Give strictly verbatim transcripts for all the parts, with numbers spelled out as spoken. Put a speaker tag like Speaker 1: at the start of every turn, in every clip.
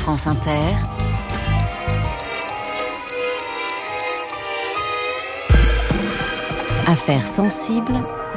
Speaker 1: France Inter, Affaires sensibles,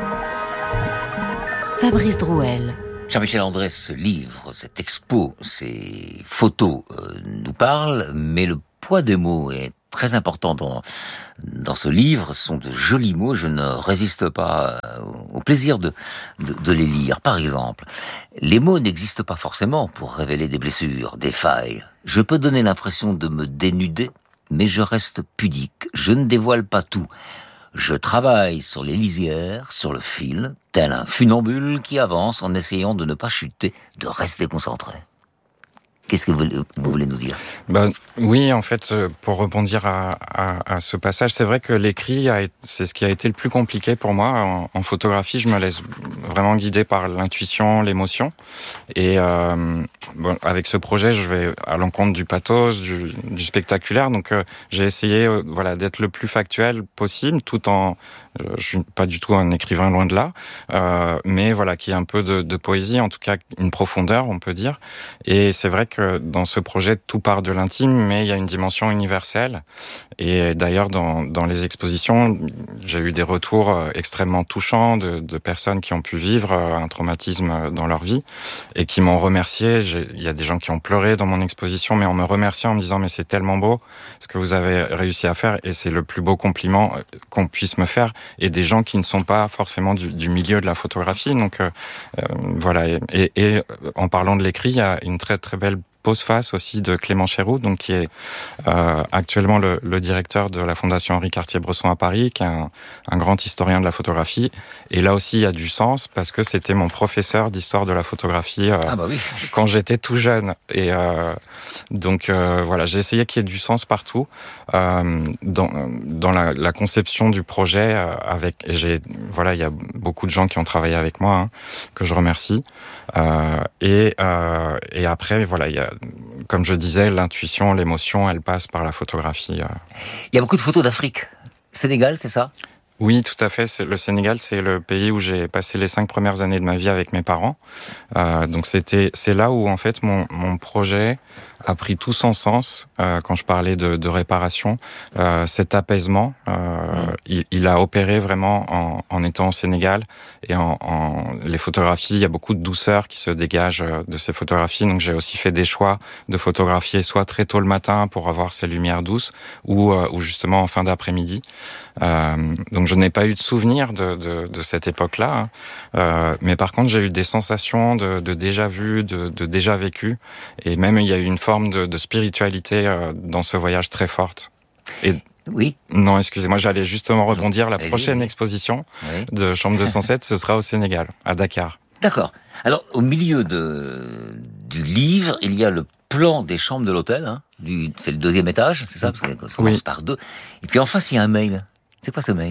Speaker 1: Fabrice Drouel.
Speaker 2: Jean-Michel Andrès, ce livre, cette expo, ces photos euh, nous parlent, mais le poids des mots est très important dans, dans ce livre. Ce sont de jolis mots, je ne résiste pas au plaisir de, de, de les lire. Par exemple, les mots n'existent pas forcément pour révéler des blessures, des failles. Je peux donner l'impression de me dénuder, mais je reste pudique, je ne dévoile pas tout. Je travaille sur les lisières, sur le fil, tel un funambule qui avance en essayant de ne pas chuter, de rester concentré. Qu'est-ce que vous, vous voulez nous dire ?
Speaker 3: Ben, oui, en fait, pour rebondir à, à, à ce passage, c'est vrai que l'écrit, a, c'est ce qui a été le plus compliqué pour moi. En, en photographie, je me laisse vraiment guider par l'intuition, l'émotion. Et euh, bon, avec ce projet, je vais à l'encontre du pathos, du, du spectaculaire. Donc, euh, j'ai essayé euh, voilà, d'être le plus factuel possible, tout en... Je suis pas du tout un écrivain, loin de là, euh, mais voilà, qui a un peu de, de poésie, en tout cas une profondeur, on peut dire. Et c'est vrai que dans ce projet, tout part de l'intime, mais il y a une dimension universelle. Et d'ailleurs, dans, dans les expositions, j'ai eu des retours extrêmement touchants de, de personnes qui ont pu vivre un traumatisme dans leur vie et qui m'ont remercié. J'ai, il y a des gens qui ont pleuré dans mon exposition, mais en me remerciant, en me disant « mais c'est tellement beau ce que vous avez réussi à faire et c'est le plus beau compliment qu'on puisse me faire ». Et des gens qui ne sont pas forcément du, du milieu de la photographie. Donc euh, voilà. Et, et, et en parlant de l'écrit, il y a une très très belle pose-face aussi de Clément Chéroux, donc qui est euh, actuellement le, le directeur de la Fondation Henri Cartier-Bresson à Paris, qui est un, un grand historien de la photographie. Et là aussi, il y a du sens parce que c'était mon professeur d'histoire de la photographie euh,
Speaker 2: ah bah oui.
Speaker 3: quand j'étais tout jeune. Et euh, donc euh, voilà, j'ai essayé qu'il y ait du sens partout euh, dans, dans la, la conception du projet. Euh, avec, et j'ai voilà, il y a beaucoup de gens qui ont travaillé avec moi, hein, que je remercie. Euh, et, euh, et après, voilà, il y a, comme je disais, l'intuition, l'émotion, elle passe par la photographie. Euh.
Speaker 2: Il y a beaucoup de photos d'Afrique. Sénégal, c'est ça ?
Speaker 3: Oui, tout à fait. C'est, le Sénégal, c'est le pays où j'ai passé les cinq premières années de ma vie avec mes parents. Euh, donc c'était, c'est là où en fait mon, mon projet a pris tout son sens euh, quand je parlais de, de réparation. Euh, cet apaisement, euh, mmh. il, il a opéré vraiment en, en étant au Sénégal et en, en les photographies. Il y a beaucoup de douceur qui se dégage de ces photographies. Donc j'ai aussi fait des choix de photographier soit très tôt le matin pour avoir ces lumières douces, ou, euh, ou justement en fin d'après-midi. Euh, donc je n'ai pas eu de souvenir de, de, de cette époque-là, hein. euh, mais par contre j'ai eu des sensations de, de déjà vu, de, de déjà vécu, et même il y a eu une forme de, de spiritualité euh, dans ce voyage très forte. Et
Speaker 2: oui.
Speaker 3: Non, excusez-moi, j'allais justement rebondir. La
Speaker 2: Vas-y,
Speaker 3: prochaine
Speaker 2: vas-y.
Speaker 3: exposition
Speaker 2: oui.
Speaker 3: de Chambre deux cent sept, ce sera au Sénégal, à Dakar.
Speaker 2: D'accord. Alors au milieu de du livre, il y a le plan des chambres de l'hôtel. Hein, du, c'est le deuxième étage, c'est ça, parce qu'on commence oui. par deux. Et puis en face, il y a un mail. C'est quoi ce mail ?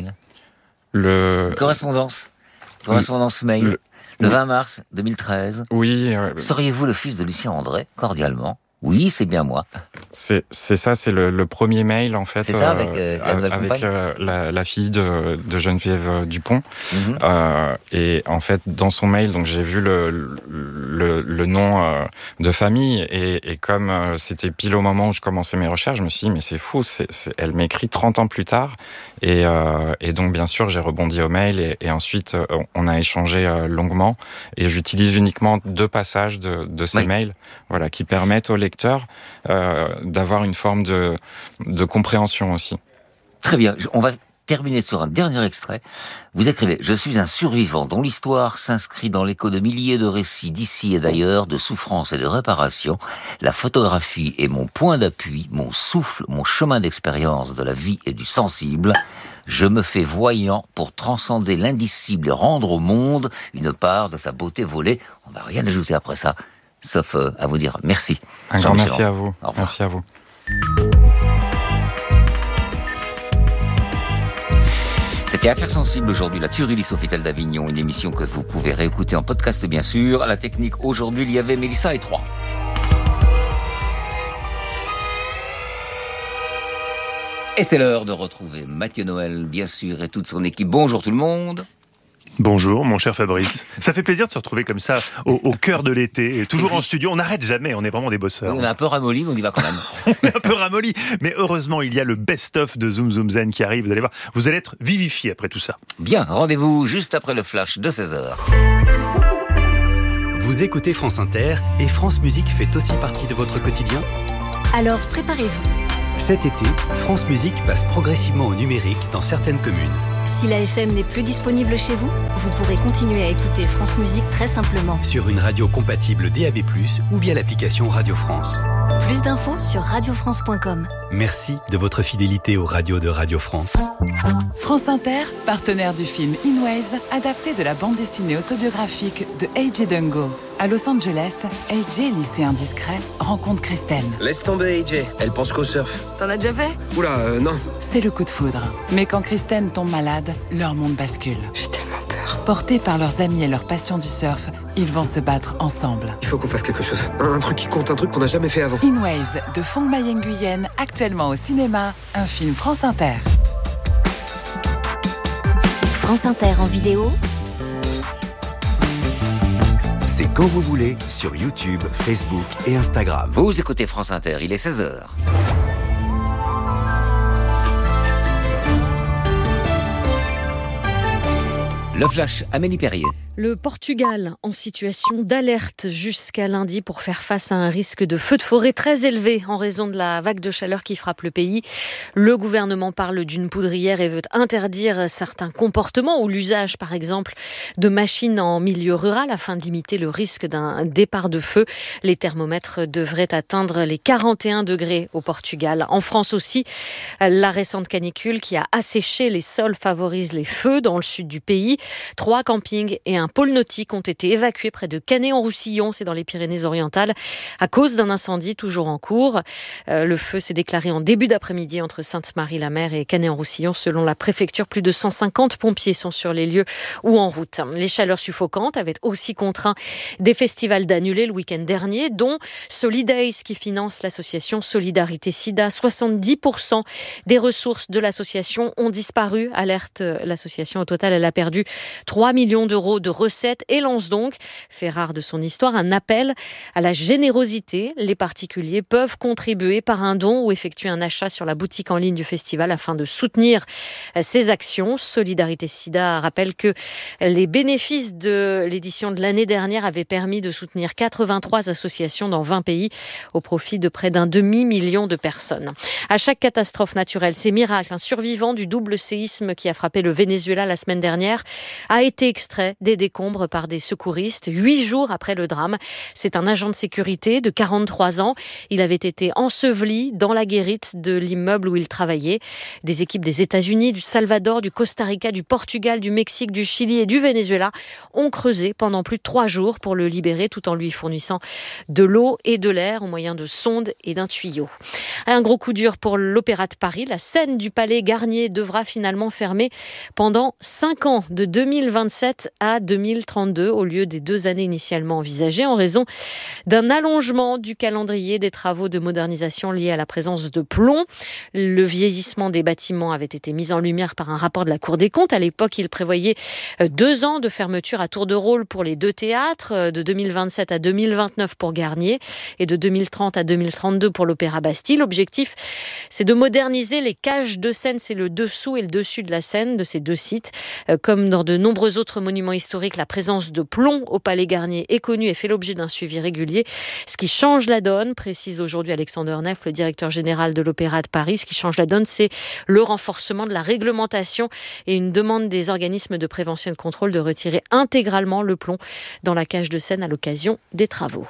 Speaker 3: Le...
Speaker 2: Une correspondance. Correspondance le... mail. Le, le vingt mars deux mille treize.
Speaker 3: Oui. Euh...
Speaker 2: Seriez-vous le fils de Lucien André ? Cordialement. Oui, c'est bien moi.
Speaker 3: C'est, c'est ça, c'est le, le premier mail, en fait.
Speaker 2: C'est ça, avec, euh,
Speaker 3: euh, avec euh, la, la fille de, de Geneviève Dupont. Mm-hmm. Euh, et en fait, dans son mail, donc j'ai vu le, le, le nom euh, de famille, et, et comme euh, c'était pile au moment où je commençais mes recherches, je me suis dit, mais c'est fou, c'est, c'est, elle m'écrit trente ans plus tard. Et, euh, et donc, bien sûr, j'ai rebondi au mail, et, et ensuite, euh, on a échangé euh, longuement. Et j'utilise uniquement deux passages de, de ces oui. mails, voilà, qui permettent au lecteur euh, d'avoir une forme de, de compréhension aussi.
Speaker 2: Très bien. On va terminer sur un dernier extrait. Vous écrivez « Je suis un survivant dont l'histoire s'inscrit dans l'écho de milliers de récits d'ici et d'ailleurs, de souffrances et de réparations. La photographie est mon point d'appui, mon souffle, mon chemin d'expérience de la vie et du sensible. Je me fais voyant pour transcender l'indicible et rendre au monde une part de sa beauté volée. » On va rien ajouter après ça, sauf euh, à vous dire merci.
Speaker 3: Un grand merci à vous. Merci à vous.
Speaker 2: C'était Affaires sensibles aujourd'hui, la tuerie du Sofitel d'Avignon, une émission que vous pouvez réécouter en podcast bien sûr. À la technique aujourd'hui, il y avait Mélissa et Troyes. Et c'est l'heure de retrouver Mathieu Noël, bien sûr, et toute son équipe. Bonjour tout le monde.
Speaker 4: Bonjour, mon cher Fabrice. Ça fait plaisir de se retrouver comme ça, au, au cœur de l'été, et toujours en studio. On n'arrête jamais, on est vraiment des bosseurs.
Speaker 2: On est un peu ramolli, mais on y va quand même.
Speaker 4: On est un peu ramolli, mais heureusement, il y a le best-of de Zoom Zoom Zen qui arrive. Vous allez voir, vous allez être vivifié après tout ça.
Speaker 2: Bien, rendez-vous juste après le flash de seize heures.
Speaker 5: Vous écoutez France Inter et France Musique fait aussi partie de votre quotidien ?
Speaker 1: Alors préparez-vous.
Speaker 5: Cet été, France Musique passe progressivement au numérique dans certaines communes.
Speaker 1: Si la F M n'est plus disponible chez vous, vous pourrez continuer à écouter France Musique très simplement.
Speaker 5: Sur une radio compatible D A B plus, ou via l'application Radio France.
Speaker 1: Plus d'infos sur radio france point com.
Speaker 5: Merci de votre fidélité aux radios de Radio France.
Speaker 6: France Inter, partenaire du film In Waves, adapté de la bande dessinée autobiographique de A J Dungo. À Los Angeles, A J, lycéen discret, rencontre Kristen.
Speaker 7: Laisse tomber A J, elle pense qu'au surf.
Speaker 8: T'en as déjà fait ?
Speaker 7: Oula, euh, non.
Speaker 6: C'est le coup de foudre. Mais quand Kristen tombe malade, leur monde bascule.
Speaker 8: J'ai tellement peur.
Speaker 6: Portés par leurs amis et leur passion du surf, ils vont se battre ensemble.
Speaker 7: Il faut qu'on fasse quelque chose. Un, un truc qui compte, un truc qu'on n'a jamais fait avant.
Speaker 6: In Waves, de Phong Mai Nguyen, actuellement au cinéma, un film France Inter.
Speaker 1: France Inter en vidéo.
Speaker 5: C'est quand vous voulez sur YouTube, Facebook et Instagram.
Speaker 2: Vous écoutez France Inter, il est seize heures. Le flash, Amélie Perrier.
Speaker 9: Le Portugal en situation d'alerte jusqu'à lundi pour faire face à un risque de feu de forêt très élevé en raison de la vague de chaleur qui frappe le pays. Le gouvernement parle d'une poudrière et veut interdire certains comportements ou l'usage par exemple de machines en milieu rural afin de limiter le risque d'un départ de feu. Les thermomètres devraient atteindre les quarante et un degrés au Portugal. En France aussi, la récente canicule qui a asséché les sols favorise les feux dans le sud du pays. Trois campings et un Un pôle nautique ont été évacués près de Canet-en-Roussillon, c'est dans les Pyrénées-Orientales, à cause d'un incendie toujours en cours. Euh, le feu s'est déclaré en début d'après-midi entre Sainte-Marie-la-Mer et Canet-en-Roussillon. Selon la préfecture, plus de cent cinquante pompiers sont sur les lieux ou en route. Les chaleurs suffocantes avaient aussi contraint des festivals d'annuler le week-end dernier, dont Solidays qui finance l'association Solidarité Sida. soixante-dix pour cent des ressources de l'association ont disparu. Alerte l'association. Au total, elle a perdu trois millions d'euros de recettes et lance donc, fait rare de son histoire, un appel à la générosité. Les particuliers peuvent contribuer par un don ou effectuer un achat sur la boutique en ligne du festival afin de soutenir ces actions. Solidarité Sida rappelle que les bénéfices de l'édition de l'année dernière avaient permis de soutenir quatre-vingt-trois associations dans vingt pays au profit de près d'un demi-million de personnes. À chaque catastrophe naturelle, c'est miracle. Un survivant du double séisme qui a frappé le Venezuela la semaine dernière a été extrait des décombres par des secouristes huit jours après le drame. C'est un agent de sécurité de quarante-trois ans. Il avait été enseveli dans la guérite de l'immeuble où il travaillait. Des équipes des États-Unis, du Salvador, du Costa Rica, du Portugal, du Mexique, du Chili et du Venezuela ont creusé pendant plus de trois jours pour le libérer tout en lui fournissant de l'eau et de l'air au moyen de sondes et d'un tuyau. Un gros coup dur pour l'Opéra de Paris. La scène du Palais Garnier devra finalement fermer pendant cinq ans, de deux mille vingt-sept à deux mille trente-deux, au lieu des deux années initialement envisagées, en raison d'un allongement du calendrier des travaux de modernisation liés à la présence de plomb. Le vieillissement des bâtiments avait été mis en lumière par un rapport de la Cour des comptes. À l'époque, il prévoyait deux ans de fermeture à tour de rôle pour les deux théâtres, de deux mille vingt-sept à deux mille vingt-neuf pour Garnier et de deux mille trente à deux mille trente-deux pour l'Opéra Bastille. L'objectif, c'est de moderniser les cages de scène, c'est le dessous et le dessus de la scène de ces deux sites. Comme dans de nombreux autres monuments historiques, la présence de plomb au Palais Garnier est connue et fait l'objet d'un suivi régulier. Ce qui change la donne, précise aujourd'hui Alexander Neff, le directeur général de l'Opéra de Paris, ce qui change la donne, c'est le renforcement de la réglementation et une demande des organismes de prévention et de contrôle de retirer intégralement le plomb dans la cage de scène à l'occasion des travaux.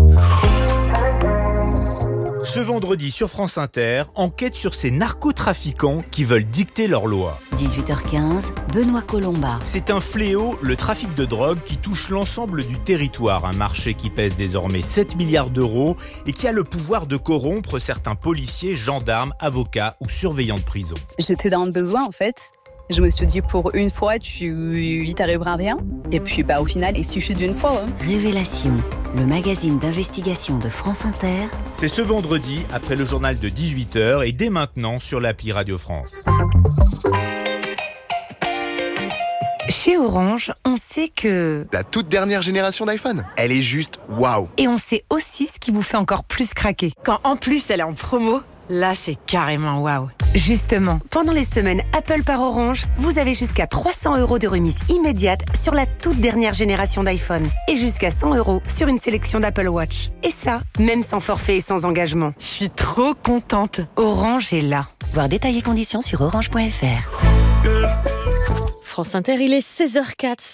Speaker 10: Ce vendredi sur France Inter, enquête sur ces narcotrafiquants qui veulent dicter leurs lois.
Speaker 1: dix-huit heures quinze, Benoît Colomba.
Speaker 10: C'est un fléau, le trafic de drogue, qui touche l'ensemble du territoire. Un marché qui pèse désormais sept milliards d'euros et qui a le pouvoir de corrompre certains policiers, gendarmes, avocats ou surveillants de prison.
Speaker 8: J'étais dans le besoin en fait. Je me suis dit, pour une fois, tu il t'arrivera rien. Et puis, bah, au final, il suffit d'une fois. Hein.
Speaker 1: Révélation, le magazine d'investigation de France Inter.
Speaker 10: C'est ce vendredi, après le journal de dix-huit heures et dès maintenant sur l'appli Radio France.
Speaker 11: Chez Orange, on sait que...
Speaker 12: La toute dernière génération d'iPhone, elle est juste waouh.
Speaker 11: Et on sait aussi ce qui vous fait encore plus craquer. Quand en plus elle est en promo, là c'est carrément waouh. Justement, pendant les semaines Apple par Orange, vous avez jusqu'à trois cents euros de remise immédiate sur la toute dernière génération d'iPhone. Et jusqu'à cent euros sur une sélection d'Apple Watch. Et ça, même sans forfait et sans engagement. Je suis trop contente. Orange est là. Voir détails et conditions sur orange point f r.
Speaker 9: France Inter, il est seize heures zéro quatre.